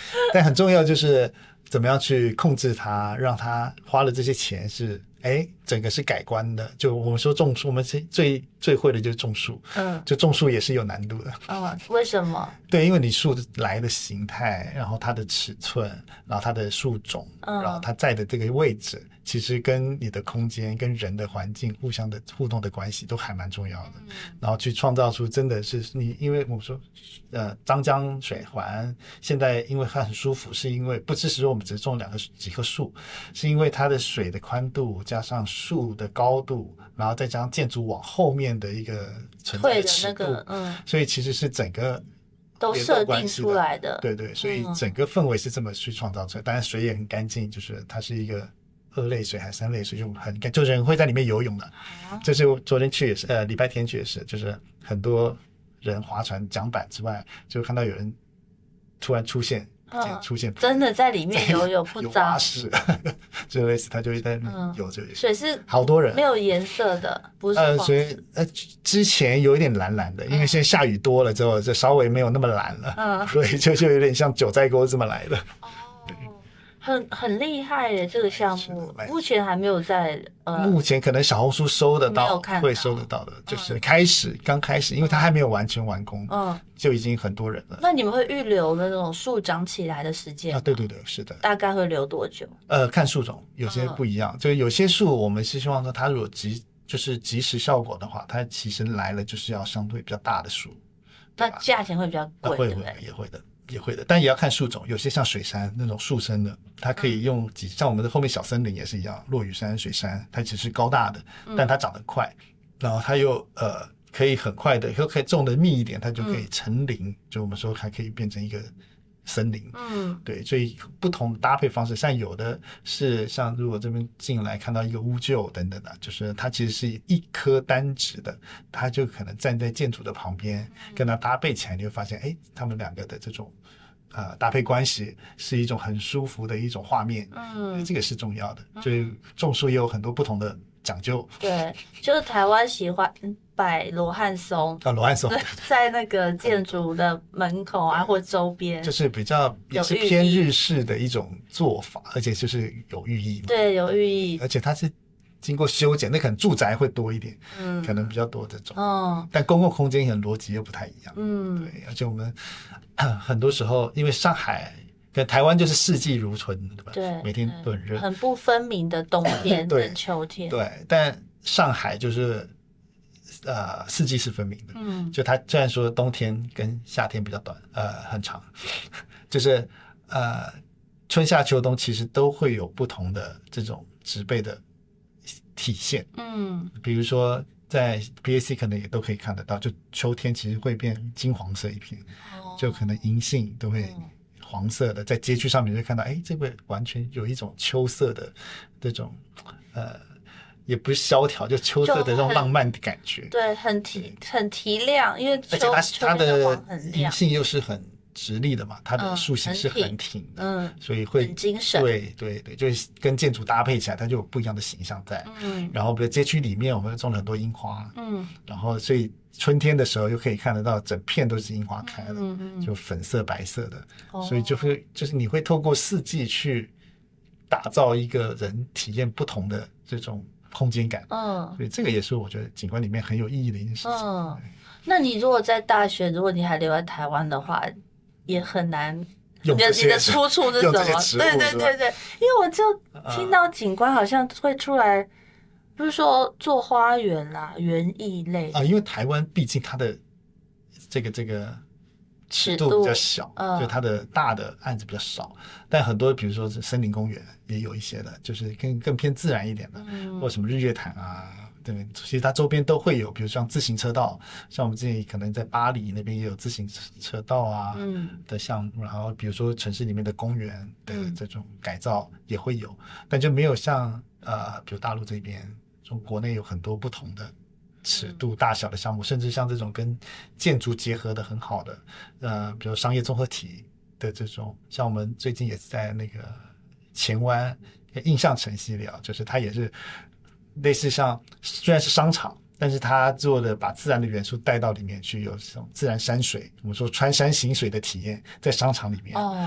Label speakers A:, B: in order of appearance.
A: 但很重要就是怎么样去控制它，让它花了这些钱是整个是改观的。就我们说种树，我们最会的就是种树，就种树也是有难度的。
B: 为什么？
A: 对，因为你树来的形态，然后它的尺寸，然后它的树种，然后它在的这个位置，其实跟你的空间跟人的环境互相的互动的关系都还蛮重要的。然后去创造出真的是你，因为我们说张江水环现在因为它很舒服，是因为不只是说我们只是种几棵树，是因为它的水的宽度加上树的高度，然后再加上建筑往后面的一个存在的尺度，所以其实是整个
B: 都设定出来的。
A: 对对，所以整个氛围是这么去创造出来。当然水也很干净，就是它是一个2类水还是3类水，就很干，就人会在里面游泳的。这是我昨天去也是，礼拜天去也是，就是很多人划船桨板之外，就看到有人突然出现
B: 真的在里面游泳，不脏，
A: 有蛙式就类似他就会在那游着，
B: 水是
A: 好多人，
B: 没有颜色的，不是黄色。
A: 水之前有一点蓝蓝的，因为现在下雨多了之后，就稍微没有那么蓝了，所以就有点像九寨沟这么来的。
B: 很厉害耶，这个项目目前还没有在
A: 目前可能小红书收得到，会收得到的，就是刚开始，因为它还没有完全完工，就已经很多人了。
B: 那你们会预留那种树长起来的时间吗？
A: 对对对，是的。
B: 大概会留多久？
A: 看树种，有些不一样，就有些树我们是希望说它如果就是即时效果的话，它其实来了就是要相对比较大的树，
B: 那价钱会比较贵，对不对？
A: 也会的，但也要看树种。有些像水杉那种树生的，它可以用像我们的后面小森林也是一样，落羽山、水杉，它只是高大的，但它长得快，然后它又可以很快的，可以种的密一点，它就可以成林，就我们说还可以变成一个森林。对，所以不同的搭配方式，像有的是像如果这边进来看到一个乌桕等等的，就是它其实是一棵单植的，它就可能站在建筑的旁边，跟它搭配起来，你会发现他们两个的这种搭配关系是一种很舒服的一种画面。这个是重要的。所以种树也有很多不同的讲究。
B: 对，就是台湾喜欢摆罗汉松，
A: 罗汉松
B: 在那个建筑的门口啊或周边，
A: 就是比较也是偏日式的一种做法，而且就是有寓意。
B: 对，有寓意，而
A: 且它是经过修剪，那可能住宅会多一点，可能比较多这种。但公共空间可能逻辑又不太一样。对，而且我们很多时候因为上海跟台湾就是四季如春，对吧？
B: 对，
A: 每天都很热，
B: 很不分明的冬天跟秋天。
A: 对，但上海就是四季是分明的。就它虽然说冬天跟夏天比较短，很长，就是春夏秋冬其实都会有不同的这种植被的体现。比如说在 BAC 可能也都可以看得到，就秋天其实会变金黄色一片，就可能银杏都会黄色的，在街区上面就看到，这个完全有一种秋色的这种也不是萧条，就秋色的这种浪漫的感觉。
B: 对，很提亮，因为
A: 而且它的银杏又是很直立的嘛，它的树形是很挺的，所以会
B: 很精神。
A: 对对对，就是跟建筑搭配起来，它就有不一样的形象在。然后比如街区里面我们种了很多樱花，然后所以春天的时候又可以看得到整片都是樱花开的，就粉色白色的，所以就是你会透过四季去打造一个人体验不同的这种空间感。所以这个也是我觉得景观里面很有意义的一件事情。
B: 那你如果在大学，如果你还留在台湾的话，也很难。你的出处是什么？对对对对，因为我就听到景观好像会出来，不是说做花园啦、园艺类
A: 因为台湾毕竟它的这个尺度比较小，就它的大的案子比较少，但很多比如说森林公园也有一些的，就是更偏自然一点的，或什么日月潭啊。对，其实它周边都会有，比如像自行车道，像我们之前可能在巴黎那边也有自行车道啊的项目，然后比如说城市里面的公园的这种改造也会有，但就没有像比如大陆这边，从国内有很多不同的尺度大小的项目，甚至像这种跟建筑结合的很好的比如商业综合体的这种，像我们最近也是在那个前湾印象城系列就是它也是类似像虽然是商场，但是它做的把自然的元素带到里面去，有这种自然山水，我们说穿山行水的体验在商场里面。